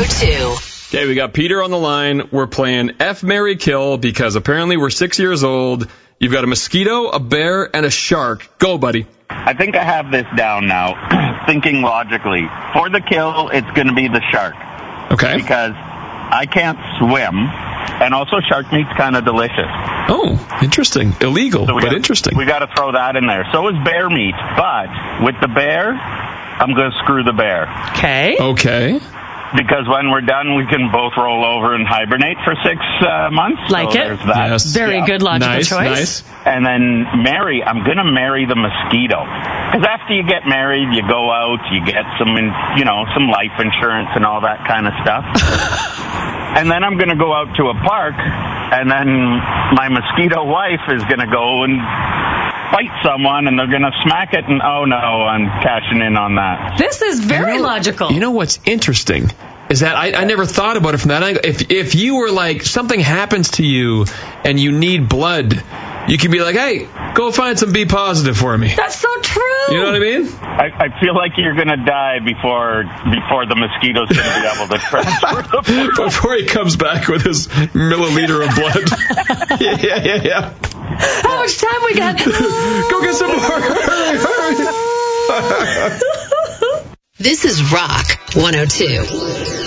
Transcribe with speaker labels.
Speaker 1: 102.
Speaker 2: Okay, we got Peter on the line. We're playing F, Marry, Kill because apparently we're 6 years old. You've got a mosquito, a bear, and a shark. Go, buddy.
Speaker 3: I think I have this down now, thinking logically. For the kill, it's going to be the shark.
Speaker 2: Okay.
Speaker 3: Because I can't swim, and also shark meat's kind of delicious.
Speaker 2: Oh, interesting. Illegal, but interesting.
Speaker 3: We got to throw that in there. So is bear meat, but with the bear, I'm going to screw the bear.
Speaker 2: Okay.
Speaker 3: Because when we're done, we can both roll over and hibernate for 6 months.
Speaker 4: Like
Speaker 3: so
Speaker 4: it.
Speaker 3: There's that.
Speaker 2: Yes.
Speaker 4: Very good logical choice.
Speaker 2: Nice.
Speaker 3: And then I'm going to marry the mosquito. Because after you get married, you go out, you get some life insurance and all that kind of stuff. And then I'm going to go out to a park, and then my mosquito wife is going to go and fight someone, and they're going to smack it, and oh no, I'm cashing in on that.
Speaker 4: This is very logical.
Speaker 2: You know what's interesting is that I never thought about it from that angle. If you were like, something happens to you and you need blood, you could be like, hey, go find some B positive for me.
Speaker 4: That's so true.
Speaker 2: You know what I mean?
Speaker 3: I feel like you're going to die before the mosquito's going to be able to transfer the blood.
Speaker 2: Before he comes back with his milliliter of blood. Yeah.
Speaker 4: How much time we got?
Speaker 2: Go get some more. Hurry.
Speaker 1: This is Rock 102.